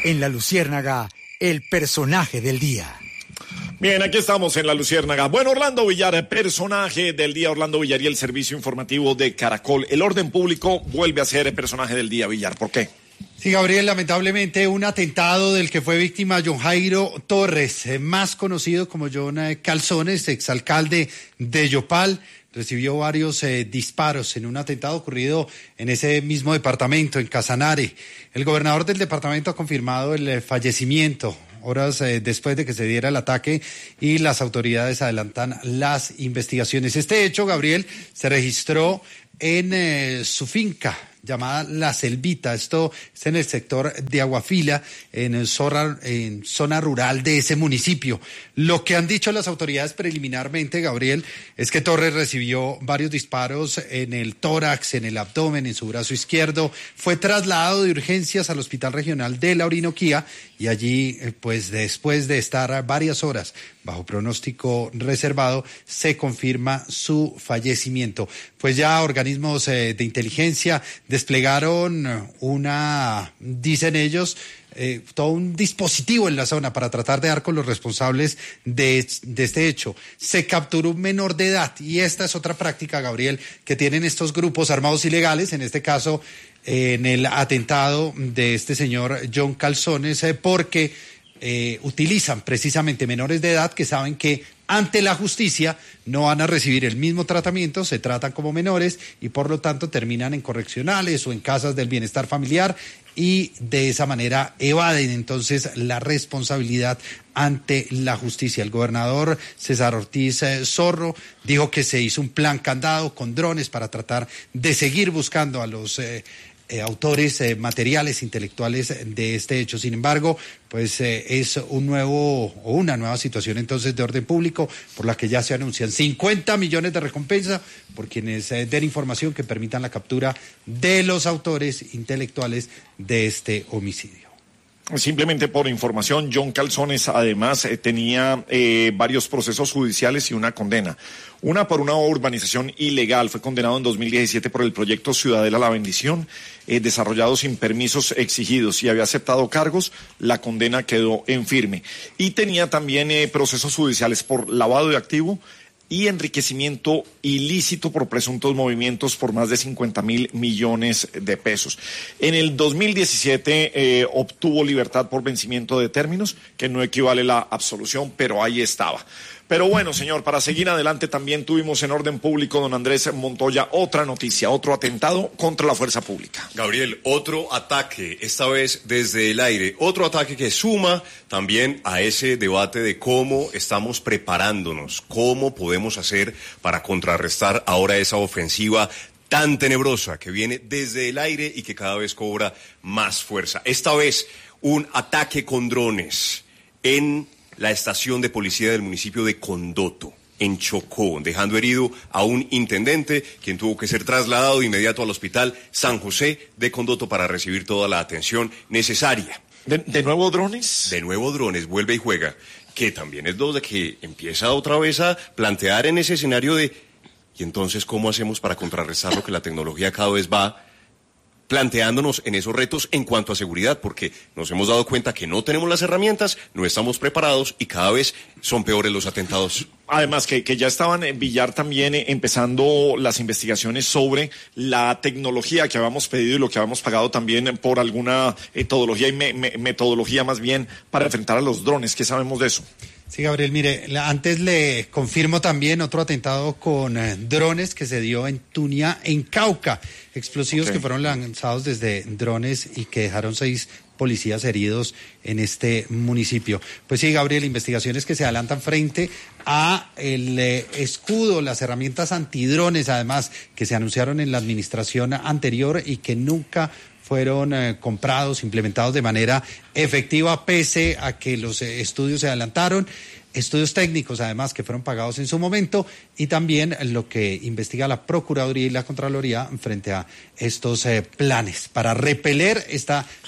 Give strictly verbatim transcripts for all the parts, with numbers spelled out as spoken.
En La Luciérnaga, el personaje del día. Bien, aquí estamos en La Luciérnaga. Bueno, Orlando Villar, personaje del día. Orlando Villar y el servicio informativo de Caracol. El orden público vuelve a ser el personaje del día, Villar. ¿Por qué? Sí, Gabriel, lamentablemente un atentado del que fue víctima John Jairo Torres, eh, más conocido como John eh, Calzones, exalcalde de Yopal. Recibió varios eh, disparos en un atentado ocurrido en ese mismo departamento, en Casanare. El gobernador del departamento ha confirmado el eh, fallecimiento horas eh, después de que se diera el ataque, y las autoridades adelantan las investigaciones. Este hecho, Gabriel, se registró en eh, su finca llamada La Selvita. Esto es en el sector de Aguafila, en zona, en zona rural de ese municipio. Lo que han dicho las autoridades preliminarmente, Gabriel, es que Torres recibió varios disparos en el tórax, en el abdomen, en su brazo izquierdo. Fue trasladado de urgencias al Hospital Regional de la Orinoquía y allí, pues después de estar varias horas bajo pronóstico reservado, se confirma su fallecimiento. Pues ya organismos eh, de inteligencia desplegaron una, dicen ellos, eh, todo un dispositivo en la zona para tratar de dar con los responsables de, de este hecho. Se capturó un menor de edad, y esta es otra práctica, Gabriel, que tienen estos grupos armados ilegales, en este caso eh, en el atentado de este señor John Calzones, eh, porque Eh, utilizan precisamente menores de edad que saben que ante la justicia no van a recibir el mismo tratamiento, se tratan como menores y por lo tanto terminan en correccionales o en casas del bienestar familiar, y de esa manera evaden entonces la responsabilidad ante la justicia. El gobernador César Ortiz eh, Zorro dijo que se hizo un plan candado con drones para tratar de seguir buscando a los eh, Eh, autores eh, materiales, intelectuales de este hecho. Sin embargo, pues eh, es un nuevo o una nueva situación entonces de orden público, por la que ya se anuncian cincuenta millones de recompensa por quienes eh, den información que permitan la captura de los autores intelectuales de este homicidio. Simplemente por información, John Calzones además eh, tenía eh, varios procesos judiciales y una condena. Una por una urbanización ilegal, fue condenado en dos mil diecisiete por el proyecto Ciudadela La Bendición, eh, desarrollado sin permisos exigidos, y había aceptado cargos. La condena quedó en firme. Y tenía también eh, procesos judiciales por lavado de activo y enriquecimiento ilícito por presuntos movimientos por más de cincuenta mil millones de pesos. En el dos mil diecisiete eh, obtuvo libertad por vencimiento de términos, que no equivale a la absolución, pero ahí estaba. Pero bueno, señor, para seguir adelante, también tuvimos en orden público, don Andrés Montoya, otra noticia, otro atentado contra la fuerza pública. Gabriel, otro ataque, esta vez desde el aire, otro ataque que suma también a ese debate de cómo estamos preparándonos, cómo podemos hacer para contrarrestar ahora esa ofensiva tan tenebrosa que viene desde el aire y que cada vez cobra más fuerza. Esta vez un ataque con drones en la estación de policía del municipio de Condoto, en Chocó, dejando herido a un intendente, quien tuvo que ser trasladado de inmediato al hospital San José de Condoto para recibir toda la atención necesaria. ¿De, de nuevo drones? De nuevo drones, vuelve y juega, que también es donde que empieza otra vez a plantear en ese escenario de, ¿y entonces cómo hacemos para contrarrestar lo que la tecnología cada vez va planteándonos en esos retos en cuanto a seguridad? Porque nos hemos dado cuenta que no tenemos las herramientas, no estamos preparados y cada vez son peores los atentados. Además que, que ya estaban en Villar también eh, empezando las investigaciones sobre la tecnología que habíamos pedido y lo que habíamos pagado también por alguna metodología y me, me, metodología más bien para enfrentar a los drones. ¿Qué sabemos de eso? Sí, Gabriel, mire, la, antes le confirmo también otro atentado con eh, drones que se dio en Tunia, en Cauca. Explosivos okay. que fueron lanzados desde drones y que dejaron seis policías heridos en este municipio. Pues sí, Gabriel, investigaciones que se adelantan frente a el eh, escudo, las herramientas antidrones, además, que se anunciaron en la administración anterior y que nunca fueron eh, comprados, implementados de manera efectiva, pese a que los eh, estudios se adelantaron, estudios técnicos además que fueron pagados en su momento, y también lo que investiga la Procuraduría y la Contraloría frente a estos eh, planes para repeler esta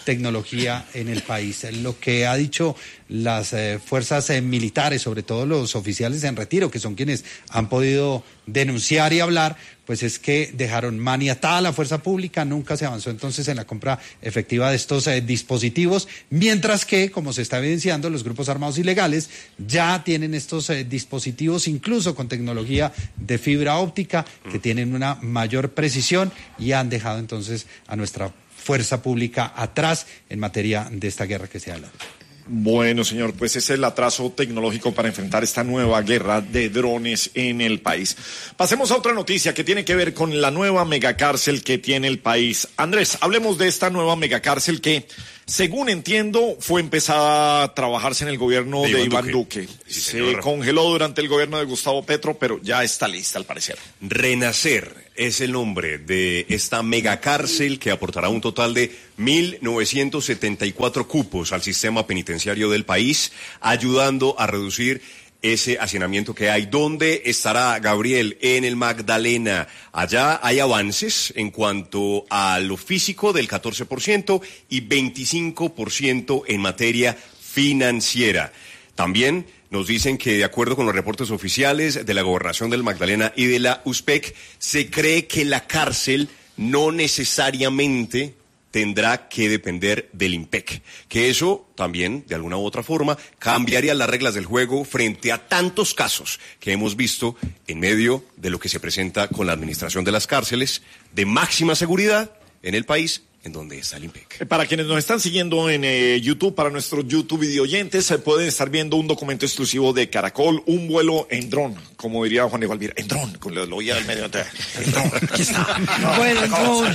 tecnología en el país. Lo que ha dicho las eh, fuerzas eh, militares, sobre todo los oficiales en retiro, que son quienes han podido denunciar y hablar, pues es que dejaron maniatada a la fuerza pública, nunca se avanzó entonces en la compra efectiva de estos eh, dispositivos, mientras que, como se está evidenciando, los grupos armados ilegales ya tienen estos eh, dispositivos, incluso con tecnología de fibra óptica, que tienen una mayor precisión y han dejado entonces a nuestra fuerza pública atrás en materia de esta guerra que se ha dado. Bueno, señor, pues ese es el atraso tecnológico para enfrentar esta nueva guerra de drones en el país. Pasemos a otra noticia que tiene que ver con la nueva megacárcel que tiene el país. Andrés, hablemos de esta nueva megacárcel que, según entiendo, fue empezada a trabajarse en el gobierno de, de Iván, Iván Duque. Duque. Sí, Se señor. congeló durante el gobierno de Gustavo Petro, pero ya está lista al parecer. Renacer es el nombre de esta megacárcel que aportará un total de mil novecientos setenta y cuatro cupos al sistema penitenciario del país, ayudando a reducir ese hacinamiento que hay. ¿Dónde estará, Gabriel? En el Magdalena. Allá hay avances en cuanto a lo físico del catorce por ciento y veinticinco por ciento en materia financiera. También nos dicen que, de acuerdo con los reportes oficiales de la Gobernación del Magdalena y de la U S P E C, se cree que la cárcel no necesariamente tendrá que depender del IMPEC, que eso también, de alguna u otra forma, cambiaría las reglas del juego frente a tantos casos que hemos visto en medio de lo que se presenta con la administración de las cárceles de máxima seguridad en el país, en donde está el IMPEC. Para quienes nos están siguiendo en eh, YouTube, para nuestros YouTube video oyentes, se pueden estar viendo un documento exclusivo de Caracol, un vuelo en dron, como diría Juan de Valvira, en dron, con lo oía al medio, en dron, aquí está. Vuela el dron.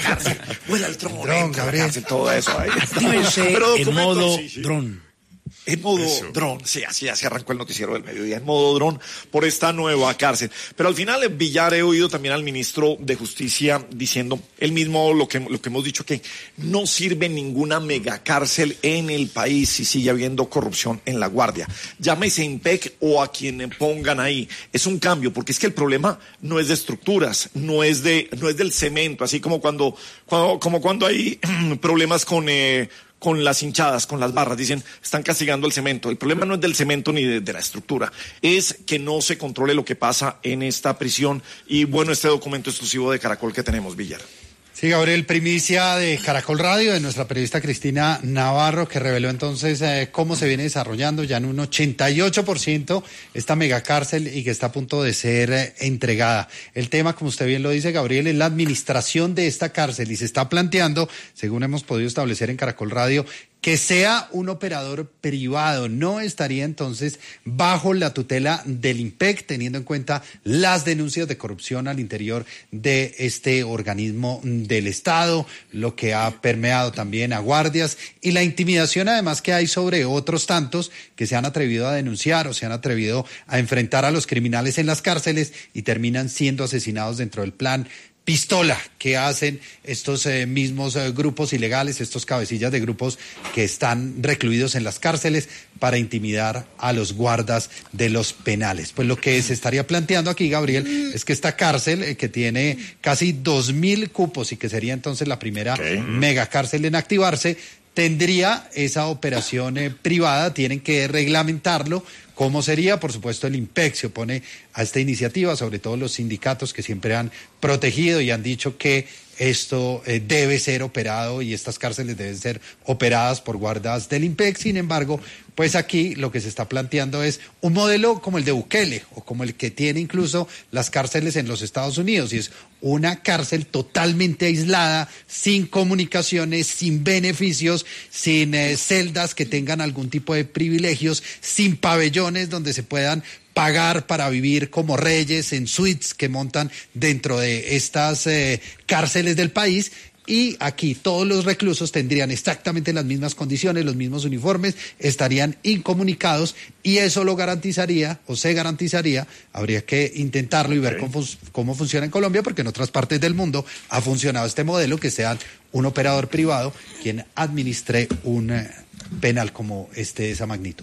Vuela el dron, dron, Gabriel. Todo eso ahí. Actívense en modo sí, sí. dron. En modo Eso. dron, sí, así, así arrancó el noticiero del mediodía, en modo dron por esta nueva cárcel. Pero al final, Villar, he oído también al ministro de Justicia diciendo, él mismo lo que, lo que hemos dicho, que no sirve ninguna megacárcel en el país si sigue habiendo corrupción en la guardia. Llámese IMPEC o a quien pongan ahí. Es un cambio, porque es que el problema no es de estructuras, no es de, no es del cemento, así como cuando, cuando como cuando hay problemas con... Eh, con las hinchadas, con las barras, dicen, están castigando el cemento. El problema no es del cemento ni de, de la estructura, es que no se controle lo que pasa en esta prisión. Y bueno, este documento exclusivo de Caracol que tenemos, Villar. Sí, Gabriel, primicia de Caracol Radio, de nuestra periodista Cristina Navarro, que reveló entonces eh, cómo se viene desarrollando ya en un ochenta y ocho por ciento esta megacárcel y que está a punto de ser eh, entregada. El tema, como usted bien lo dice, Gabriel, es la administración de esta cárcel y se está planteando, según hemos podido establecer en Caracol Radio, que sea un operador privado, no estaría entonces bajo la tutela del IMPEC, teniendo en cuenta las denuncias de corrupción al interior de este organismo del Estado, lo que ha permeado también a guardias y la intimidación además que hay sobre otros tantos que se han atrevido a denunciar o se han atrevido a enfrentar a los criminales en las cárceles y terminan siendo asesinados dentro del plan pistola que hacen estos eh, mismos eh, grupos ilegales, estos cabecillas de grupos que están recluidos en las cárceles para intimidar a los guardas de los penales. Pues lo que se estaría planteando aquí, Gabriel, es que esta cárcel eh, que tiene casi dos mil cupos y que sería entonces la primera okay. megacárcel en activarse, tendría esa operación eh, privada, tienen que reglamentarlo. ¿Cómo sería? Por supuesto, el IMPEC se opone a esta iniciativa, sobre todo los sindicatos que siempre han protegido y han dicho que esto eh, debe ser operado y estas cárceles deben ser operadas por guardas del IMPEC. Sin embargo, pues aquí lo que se está planteando es un modelo como el de Bukele o como el que tiene incluso las cárceles en los Estados Unidos, y es una cárcel totalmente aislada, sin comunicaciones, sin beneficios, sin eh, celdas que tengan algún tipo de privilegios, sin pabellones donde se puedan pagar para vivir como reyes en suites que montan dentro de estas eh, cárceles del país. Y aquí todos los reclusos tendrían exactamente las mismas condiciones, los mismos uniformes, estarían incomunicados y eso lo garantizaría o se garantizaría, habría que intentarlo y ver okay. cómo, cómo funciona en Colombia, porque en otras partes del mundo ha funcionado este modelo, que sea un operador privado quien administre un eh, penal como este de esa magnitud.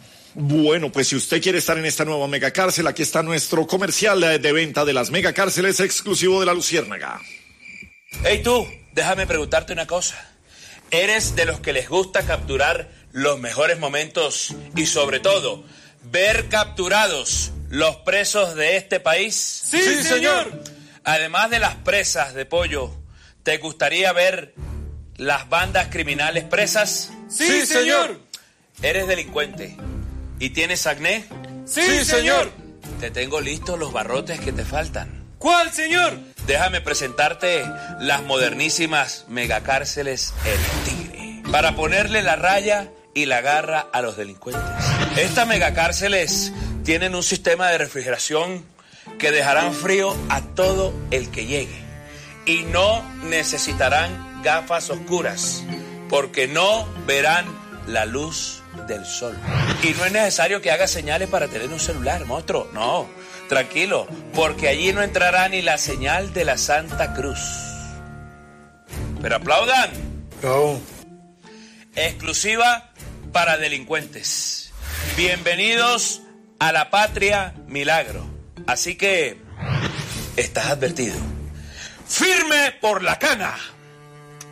Bueno, pues si usted quiere estar en esta nueva megacárcel, aquí está nuestro comercial de venta de las megacárceles exclusivo de La Luciérnaga. Hey tú, déjame preguntarte una cosa. ¿Eres de los que les gusta capturar los mejores momentos y sobre todo ver capturados los presos de este país? ¡Sí, sí señor! Además de las presas de pollo, ¿te gustaría ver las bandas criminales presas? ¡Sí, sí señor! ¿Eres delincuente y tienes acné? ¡Sí, sí señor! Te tengo listos los barrotes que te faltan. ¿Cuál, señor? Déjame presentarte las modernísimas megacárceles El Tigre, para ponerle la raya y la garra a los delincuentes. Estas megacárceles tienen un sistema de refrigeración que dejarán frío a todo el que llegue. Y no necesitarán gafas oscuras, porque no verán la luz del sol. Y no es necesario que haga señales para tener un celular, monstruo. No, tranquilo, porque allí no entrará ni la señal de la Santa Cruz. Pero aplaudan. No. Exclusiva para delincuentes. Bienvenidos a la patria milagro. Así que estás advertido. ¡Firme por la cana!